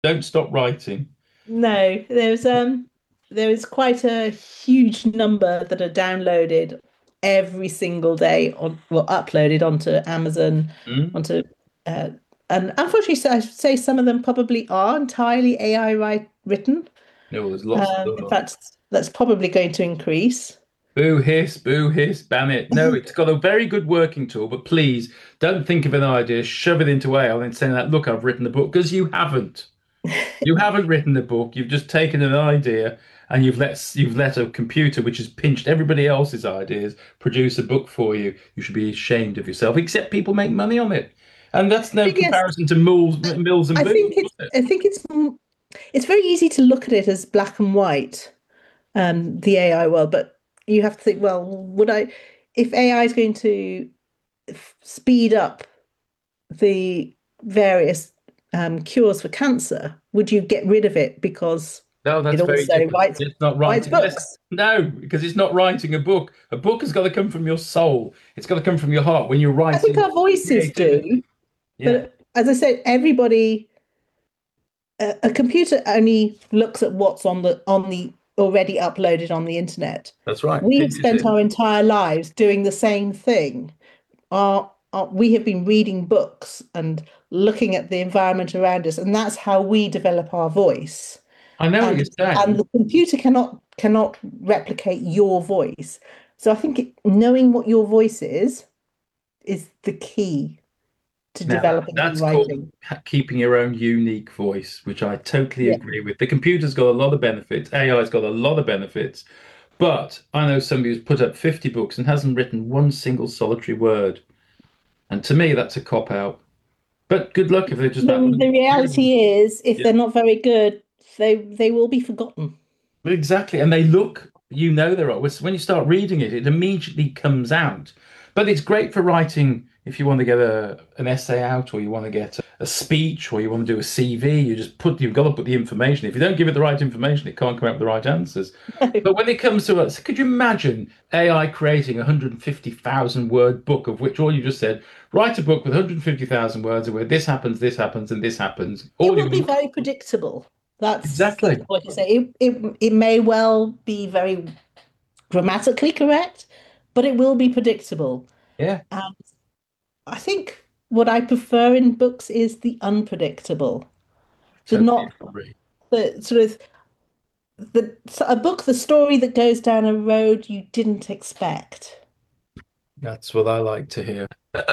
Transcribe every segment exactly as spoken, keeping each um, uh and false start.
Don't stop writing. No, there's um there is quite a huge number that are downloaded every single day on well uploaded onto Amazon, Mm? onto uh, and unfortunately so I should say some of them probably are entirely A I write, written. No, there's lots Um, in of fact, that's probably going to increase. boo hiss, boo hiss, ban it. No, it's got a very good working tool, but please don't think of an idea, shove it into A I and then say that, look, I've written the book, because you haven't. You haven't written the book. You've just taken an idea and you've let you've let a computer, which has pinched everybody else's ideas, produce a book for you. You should be ashamed of yourself. Except people make money on it, and that's no But yes, comparison to Mills, Mills and I Boon, think it's is it? I think it's it's very easy to look at it as black and white, um, the A I world, but you have to think, well, would I, if A I is going to f- speed up the various um, cures for cancer, would you get rid of it because No, it that's very also different. writes It's not writes writing. Yes, books? no, because it's not writing a book. A book has got to come from your soul. It's got to come from your heart when you're I think writing our voices do, creativity. Yeah, but as I said, everybody, a, a computer only looks at what's on the on the already uploaded on the internet. that's right. We have Pinches spent it. our entire lives doing the same thing. Our, our, we have been reading books and looking at the environment around us, and that's how we develop our voice. I know what you're And and saying. the computer cannot cannot replicate your voice. So I think it, knowing what your voice is is the key to Now that developing good that's called writing. ha- keeping your own unique voice, which I totally Yeah. agree with. The computer's got a lot of benefits, A I's got a lot of benefits, but I know somebody who's put up fifty books and hasn't written one single solitary word. And to me, that's a cop out. But good luck if they're just that The, the really, reality is, if yeah, they're not very good, they they will be forgotten. exactly. And they look, you know, they're when you start reading it, it immediately comes out. But it's great for writing if you want to get a an essay out, or you want to get a speech, or you want to do a C V. You just put you've got to put the information. If you don't give it the right information, it can't come out with the right answers. But when it comes to us, could you imagine A I creating a one hundred fifty thousand word book of which all you just said, write a book with one hundred fifty thousand words of where this happens, this happens, and this happens. It All will you be very predictable. That's that's exactly. what you say. It, it it may well be very grammatically correct, but it will be predictable. Yeah, And I think what I prefer in books is the unpredictable, the totally not agree. the sort of the a book, the story that goes down a road you didn't expect. That's what I like to hear.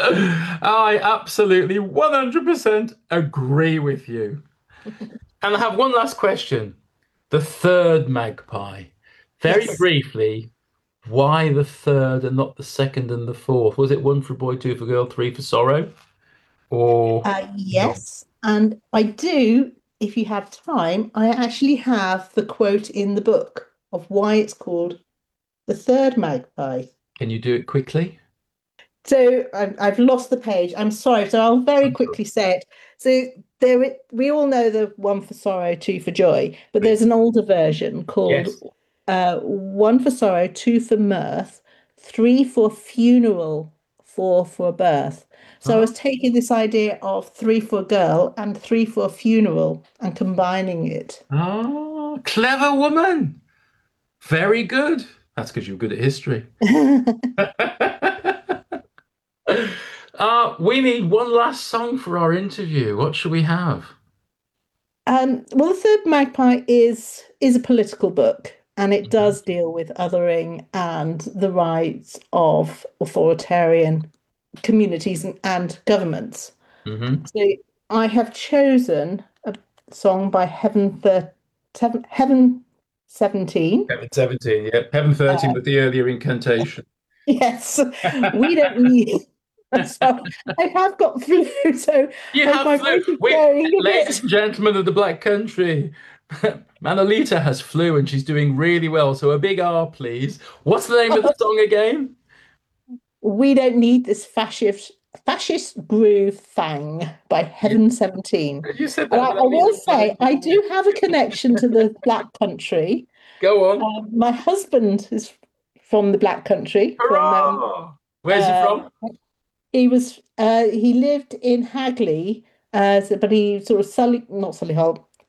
I absolutely one hundred percent agree with you. And I have one last question. The third magpie. Very Yes. briefly, why the third and not the second and the fourth? Was it one for a boy, two for a girl, three for sorrow? Or Uh, no? yes, and I do, if you have time, I actually have the quote in the book of why it's called the third magpie. Can you do it quickly? So I've, I've lost the page. I'm sorry. So I'll very quickly say it. So there, i- we all know the one for sorrow, two for joy, but there's an older version called Yes. uh, one for sorrow, two for mirth, three for funeral, four for birth. So I was Oh, taking this idea of three for girl and three for funeral and combining it. oh, clever woman. Very good. That's because you're good at history. Uh, we need one last song for our interview. What should we have? Um, well, the third magpie is is a political book, and it Mhm. does deal with othering and the rights of authoritarian communities and, and governments. Hmm. So I have chosen a song by Heaven Thir Heaven, Heaven seventeen. Heaven seventeen, yeah. Heaven thirteen Uh, with the earlier incantation. yes, we don't need. So I have got flu, so You I, have my flu. voice is We, going a ladies bit. and gentlemen of the Black Country, Manolita has flu and she's doing really well. So a big R, please. What's the name of the song again? We don't need this fascist fascist groove thang by You, Heaven seventeen. you said And that I, I without will even say trying. I do have a connection to the Black Country. Go on. Um, my husband is from the Black Country. From um, Hurrah! Where's he uh, from? he was uh, he lived in Hagley, uh, so- but he sort of Sully, not Solihull.